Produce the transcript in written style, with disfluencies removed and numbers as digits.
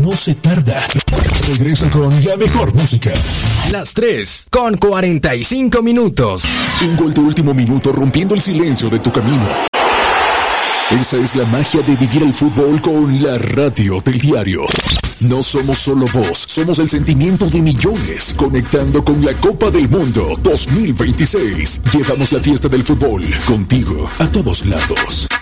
no se tarda. Regresa con la mejor música. Las 3:45. Un gol de último minuto rompiendo el silencio de tu camino. Esa es la magia de vivir el fútbol con la radio del diario. No somos solo voz, somos el sentimiento de millones, conectando con la Copa del Mundo 2026. Llevamos la fiesta del fútbol contigo a todos lados.